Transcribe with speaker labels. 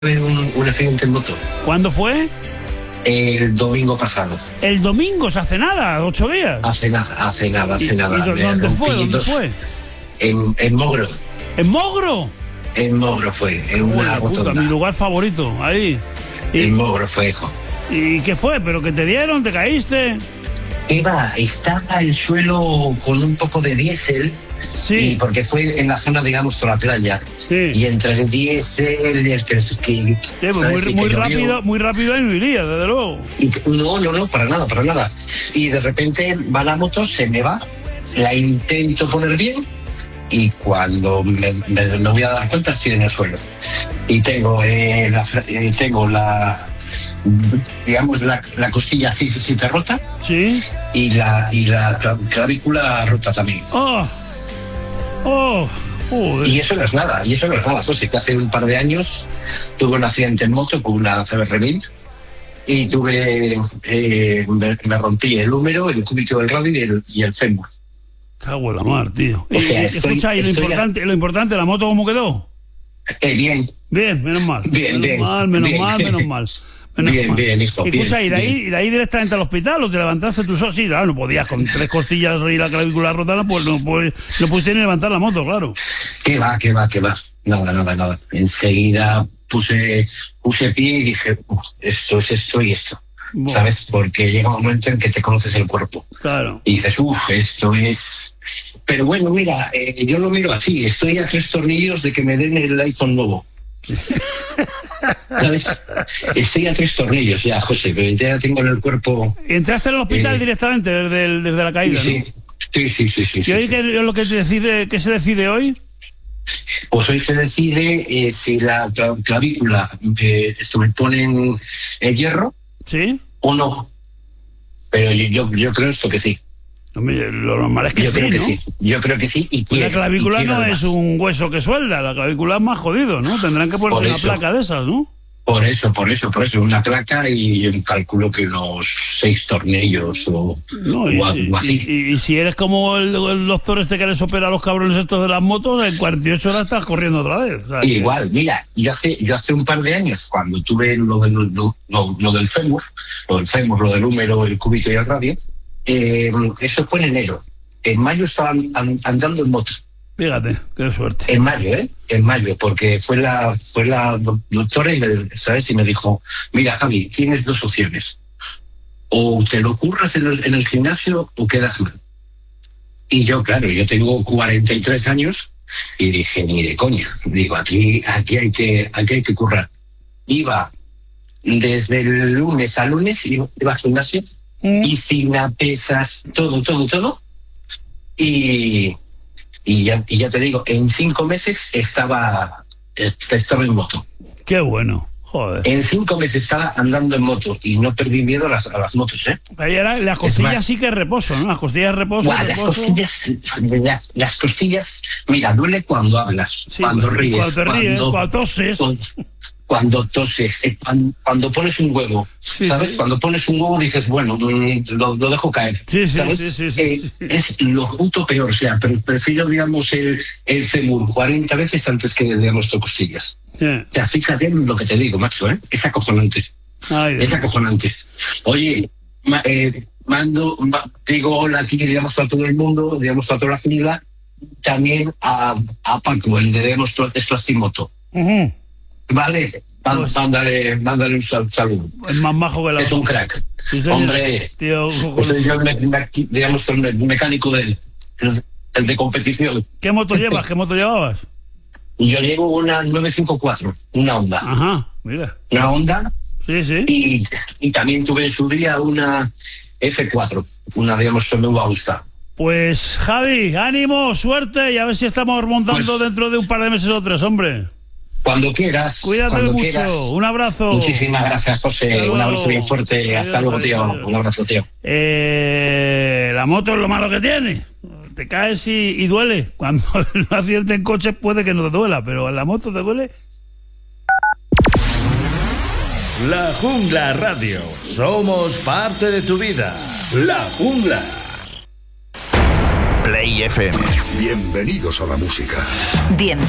Speaker 1: un accidente en moto.
Speaker 2: ¿Cuándo fue?
Speaker 1: El domingo pasado.
Speaker 2: El domingo, hace nada, 8 días.
Speaker 1: Hace nada.
Speaker 2: ¿Y dónde fue?
Speaker 1: En Mogro.
Speaker 2: ¿En Mogro?
Speaker 1: En Mogro fue, en una rotonda.
Speaker 2: Mi lugar favorito, ahí.
Speaker 1: En Mogro fue, hijo.
Speaker 2: ¿Y qué fue? ¿Pero que te dieron? ¿Te caíste?
Speaker 1: Estaba el suelo con un poco de diésel.
Speaker 2: Sí.
Speaker 1: Y porque fue en la zona, digamos, por la playa.
Speaker 2: Sí.
Speaker 1: Y entre el diésel y el que
Speaker 2: sí, pues muy rápido ahí no iría, desde luego.
Speaker 1: No, para nada. Y de repente va la moto, se me va, la intento poner bien y cuando me voy a dar cuenta estoy en el suelo. Y tengo la digamos la costilla así rota.
Speaker 2: Sí.
Speaker 1: Y la clavícula rota también.
Speaker 2: Joder.
Speaker 1: Y eso no es nada, José, que hace un par de años tuve un accidente en moto con una CBR1000 y me rompí el húmero, el cúbito del radio y el fémur.
Speaker 2: Cago en la mar, tío.
Speaker 1: O sea,
Speaker 2: escucha, y lo importante, ¿la moto cómo quedó?
Speaker 1: Bien.
Speaker 2: Bien, menos mal. Menos mal.
Speaker 1: Bien, hijo.
Speaker 2: Escucha, ¿y de ahí directamente al hospital o te levantaste tú solo? Sí, claro, no podías, con 3 costillas y la clavícula rota, pues no pudiste ni levantar la moto, claro.
Speaker 1: ¿Qué va? Nada. Enseguida puse pie y dije, esto es esto y esto. Bueno. ¿Sabes? Porque llega un momento en que te conoces el cuerpo.
Speaker 2: Claro.
Speaker 1: Y dices, esto es... Pero bueno, mira, yo lo miro así, estoy a 3 tornillos de que me den el iPhone nuevo. ¿Sabes? Estoy a 3 tornillos ya, José, pero ya tengo en el cuerpo...
Speaker 2: ¿Entraste al hospital directamente desde la caída?
Speaker 1: Sí,
Speaker 2: ¿no?
Speaker 1: Sí.
Speaker 2: ¿Y hoy qué es lo que se decide hoy?
Speaker 1: Pues hoy se decide si la clavícula me ponen el hierro,
Speaker 2: ¿sí?
Speaker 1: O no. Pero yo creo esto que sí.
Speaker 2: Hombre, lo normal es que
Speaker 1: yo
Speaker 2: sí,
Speaker 1: creo que
Speaker 2: ¿no?
Speaker 1: sí. Yo creo que sí. Y
Speaker 2: la clavícula no es un hueso que suelda, la clavícula es más jodido, ¿no? Tendrán que poner una placa de esas, ¿no?
Speaker 1: Por eso, una placa y calculo que unos 6 tornillos o algo así.
Speaker 2: Y si eres como el doctor este que les opera a los cabrones estos de las motos, en 48 horas estás corriendo otra vez. ¿Sabes?
Speaker 1: Mira, yo hace un par de años, cuando tuve lo del fémur, lo del húmero, el cúbito y el radio, eso fue en enero. En mayo estaban andando en moto.
Speaker 2: Fíjate, qué suerte.
Speaker 1: En mayo, porque fue la doctora y me dijo, mira, Javi, tienes 2 opciones. O te lo curras en el gimnasio o quedas mal. Y yo, claro, yo tengo 43 años y dije, ni de coña. Digo, aquí hay que currar. Iba desde el lunes a lunes, iba al gimnasio y sin pesas, todo. Y ya te digo, en 5 meses estaba en moto.
Speaker 2: Qué bueno, joder.
Speaker 1: En 5 meses estaba andando en moto y no perdí miedo a las motos, ¿eh?
Speaker 2: Las costillas sí que es reposo, ¿no? Las costillas reposo.
Speaker 1: Las costillas, mira, duele cuando hablas, sí, cuando ríes,
Speaker 2: cuando toses.
Speaker 1: Cuando toses, cuando pones un huevo, sí, ¿sabes? Sí. Cuando pones un huevo dices, bueno, lo dejo caer.
Speaker 2: Sí.
Speaker 1: Es lo puto peor, o sea, prefiero, digamos, el fémur 40 veces antes que, digamos, costillas. Yeah. O sea, fíjate en lo que te digo, macho, ¿eh? Es acojonante. Es acojonante. Oye, digo hola aquí, digamos, a todo el mundo, digamos, a toda la familia, también a Paco, el de, digamos, Esplastimoto. Vale, mándale un saludo.
Speaker 2: Es más majo que la...
Speaker 1: Es un crack.
Speaker 2: Sí,
Speaker 1: hombre,
Speaker 2: tío,
Speaker 1: yo digamos el mecánico de él, el de competición.
Speaker 2: ¿Qué moto llevas? ¿Qué moto llevabas?
Speaker 1: Yo llevo una 954, una Honda.
Speaker 2: Ajá, mira.
Speaker 1: Una Honda.
Speaker 2: Sí.
Speaker 1: Y también tuve en su día una F4, una, digamos, que me gusta.
Speaker 2: Pues, Javi, ánimo, suerte y a ver si estamos remontando dentro de un par de meses o 3, hombre.
Speaker 1: Cuando quieras.
Speaker 2: Cuídate mucho. Un abrazo.
Speaker 1: Muchísimas gracias, José. Un abrazo bien fuerte. Hasta luego, tío. Un abrazo, tío.
Speaker 2: La moto es lo malo que tiene. Te caes y duele. Cuando el accidente en coche puede que no te duela, pero en la moto te duele.
Speaker 3: La Jungla Radio. Somos parte de tu vida. La Jungla.
Speaker 4: Play FM.
Speaker 3: Bienvenidos a la música.
Speaker 4: Bienvenidos.